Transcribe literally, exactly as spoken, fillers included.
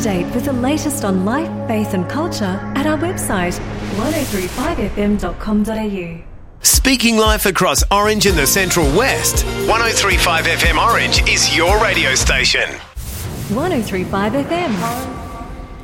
date with the latest on life, faith and culture at our website one oh three five f m dot com dot a u. Speaking life across Orange and the Central West, one oh three point five F M Orange is your radio station. one oh three point five F M.